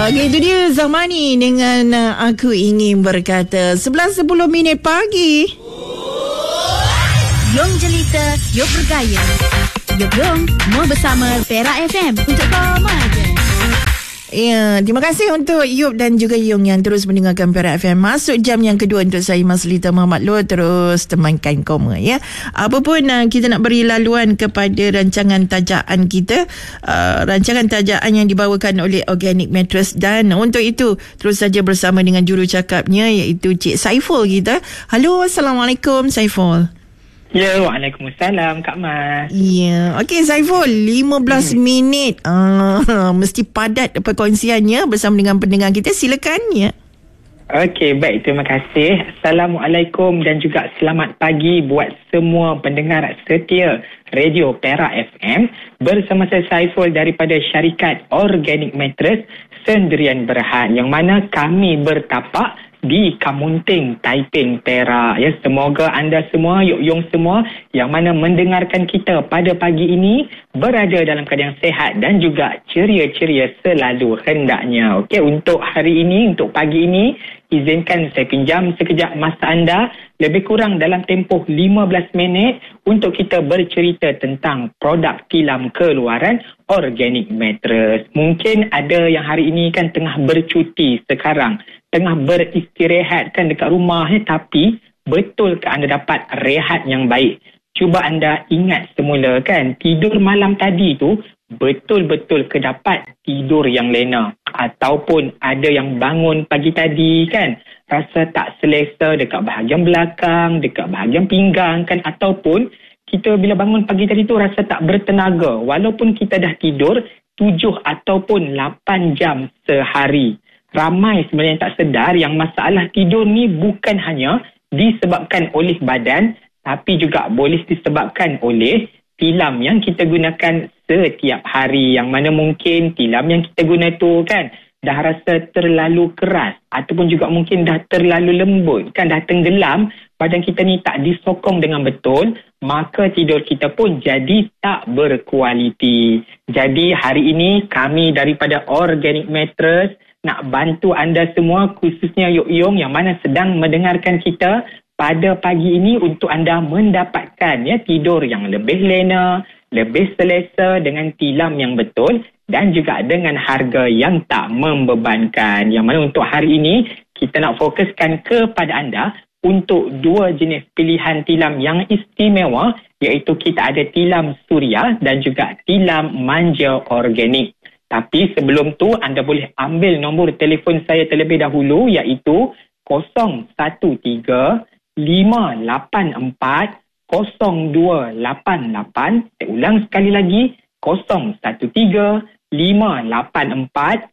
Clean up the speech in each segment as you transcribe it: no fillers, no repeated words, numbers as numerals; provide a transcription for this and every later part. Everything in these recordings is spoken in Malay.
Okey, itu dia Zamani dengan Aku Ingin Berkata. 11:10 pagi. Yong Jelita, Yong Bergaya. Yong, mau bersama Perak FM untuk kamu aja. Ya, terima kasih untuk Yub dan juga Yung yang terus mendengarkan Perak FM. Masuk jam yang kedua untuk saya, Mas Lita Muhammad Loh, terus temankan kamu ya. Apapun kita nak beri laluan kepada rancangan tajaan kita, rancangan tajaan yang dibawakan oleh Organic Mattress, dan untuk itu terus saja bersama dengan jurucakapnya iaitu Cik Saiful kita. Halo, Assalamualaikum Saiful. Ya, waalaikumsalam Kak Mas. Ya, okey Saiful, 15 minit mesti padat perkongsiannya bersama dengan pendengar kita. Silakan ya. Okey, baik, terima kasih. Assalamualaikum dan juga selamat pagi buat semua pendengar setia Radio Perak FM. Bersama saya Saiful daripada syarikat Organic Mattress Sendirian Berhad, yang mana kami bertapak di Kamunting, Taiping, Perak. Ya, semoga anda semua, Yong semua yang mana mendengarkan kita pada pagi ini berada dalam keadaan sehat dan juga ceria-ceria selalu hendaknya. Okey, untuk hari ini, untuk pagi ini, izinkan saya pinjam sekejap masa anda, lebih kurang dalam tempoh 15 minit untuk kita bercerita tentang produk tilam keluaran Organic Mattress. Mungkin ada yang hari ini kan tengah bercuti sekarang, tengah beristirahat kan dekat rumah, tapi betul ke anda dapat rehat yang baik? Cuba anda ingat semula kan, tidur malam tadi tu betul-betul ke dapat tidur yang lena, ataupun ada yang bangun pagi tadi kan rasa tak selesa dekat bahagian belakang, dekat bahagian pinggang kan, ataupun kita bila bangun pagi tadi tu rasa tak bertenaga walaupun kita dah tidur 7 ataupun 8 jam sehari. Ramai sebenarnya yang tak sedar yang masalah tidur ni bukan hanya disebabkan oleh badan, tapi juga boleh disebabkan oleh tilam yang kita gunakan setiap hari, yang mana mungkin tilam yang kita guna tu kan dah rasa terlalu keras, ataupun juga mungkin dah terlalu lembut kan, dah tenggelam, badan kita ni tak disokong dengan betul, maka tidur kita pun jadi tak berkualiti. Jadi hari ini kami daripada Organic Mattress nak bantu anda semua, khususnya Yong yang mana sedang mendengarkan kita pada pagi ini, untuk anda mendapatkan tidur yang lebih lena, lebih selesa dengan tilam yang betul dan juga dengan harga yang tak membebankan. Yang mana untuk hari ini kita nak fokuskan kepada anda untuk 2 jenis pilihan tilam yang istimewa, iaitu kita ada tilam suria dan juga tilam manja organik. Tapi sebelum tu anda boleh ambil nombor telefon saya terlebih dahulu, iaitu 013 584 0288. Saya ulang sekali lagi, 013 584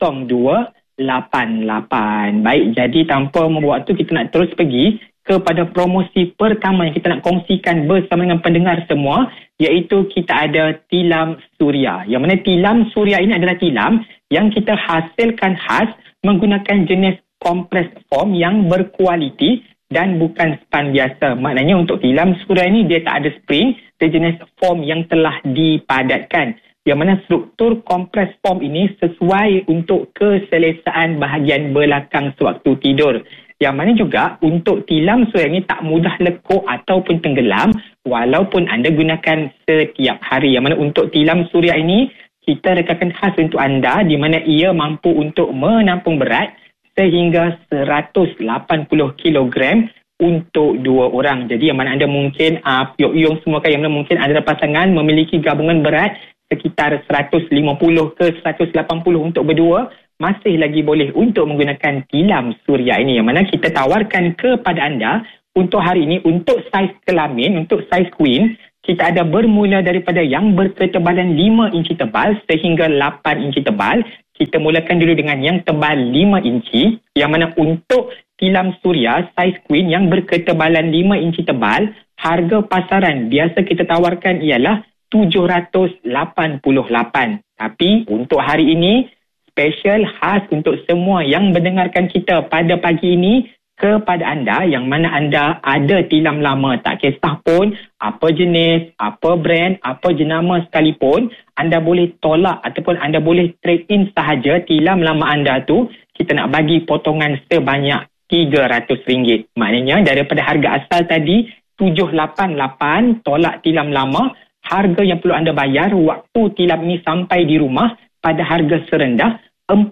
0288. Baik, jadi tanpa membuat waktu, kita nak terus pergi kepada promosi pertama yang kita nak kongsikan bersama dengan pendengar semua, iaitu kita ada tilam suria. Yang mana tilam suria ini adalah tilam yang kita hasilkan khas menggunakan jenis kompres foam yang berkualiti dan bukan span biasa. Maknanya untuk tilam suria ini dia tak ada spring, dia jenis foam yang telah dipadatkan. Yang mana struktur kompres foam ini sesuai untuk keselesaan bahagian belakang sewaktu tidur. Yang mana juga untuk tilam suria ini tak mudah lekuk ataupun tenggelam walaupun anda gunakan setiap hari. Yang mana untuk tilam suria ini kita rekalkan khas untuk anda, di mana ia mampu untuk menampung berat sehingga 180 kilogram untuk 2 orang. Jadi yang mana anda mungkin Yong semua kan, yang mana mungkin anda pasangan memiliki gabungan berat sekitar 150 ke 180 untuk berdua, masih lagi boleh untuk menggunakan tilam suria ini, yang mana kita tawarkan kepada anda untuk hari ini. Untuk saiz kelamin, untuk saiz queen, kita ada bermula daripada yang berketebalan 5 inci tebal sehingga 8 inci tebal. Kita mulakan dulu dengan yang tebal 5 inci, yang mana untuk tilam suria saiz queen yang berketebalan 5 inci tebal, harga pasaran biasa kita tawarkan ialah 788. Tapi untuk hari ini, special khas untuk semua yang mendengarkan kita pada pagi ini, kepada anda yang mana anda ada tilam lama, tak kisah pun apa jenis, apa brand, apa jenama sekalipun, anda boleh tolak ataupun anda boleh trade in sahaja tilam lama anda tu. Kita nak bagi potongan sebanyak RM300. Maknanya daripada harga asal tadi 788 tolak tilam lama, harga yang perlu anda bayar waktu tilam ni sampai di rumah pada harga serendah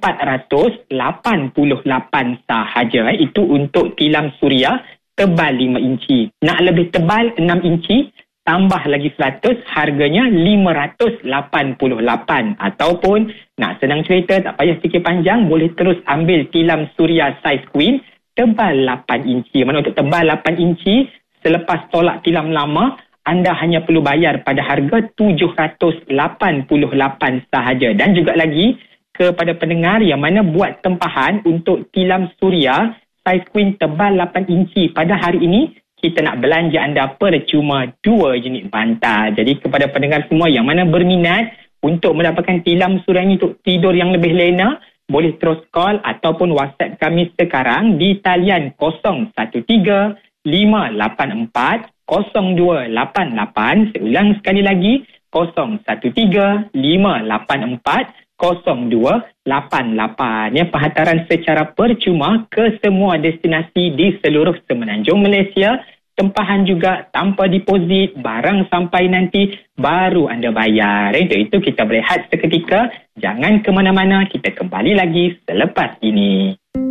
RM488 sahaja. Itu untuk tilam suria tebal 5 inci. Nak lebih tebal 6 inci, tambah lagi 100, harganya RM588. Ataupun nak senang cerita, tak payah fikir panjang, boleh terus ambil tilam suria saiz queen tebal 8 inci. Mana untuk tebal 8 inci, selepas tolak tilam lama, anda hanya perlu bayar pada harga RM788 sahaja. Dan juga lagi, kepada pendengar yang mana buat tempahan untuk tilam suria saiz queen tebal 8 inci pada hari ini, kita nak belanja anda percuma 2 unit bantal. Jadi kepada pendengar semua yang mana berminat untuk mendapatkan tilam suria ini untuk tidur yang lebih lena, boleh terus call ataupun WhatsApp kami sekarang di talian 013-584-0288. Seulang sekali lagi, 013-584-0288. Ya, penghantaran secara percuma ke semua destinasi di seluruh semenanjung Malaysia. Tempahan juga tanpa deposit, barang sampai nanti baru anda bayar. Untuk itu kita berehat seketika. Jangan ke mana-mana, kita kembali lagi selepas ini.